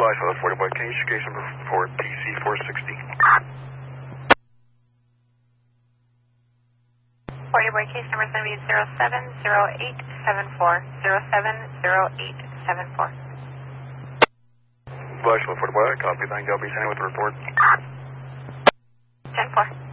Hello, 40 Boy. Can you use case number for PC460? 40 Boy, case number is going to be 070874. 070874. Hello, 40 Boy. Copy. Thank you. I'll be sending with the report. 10-4.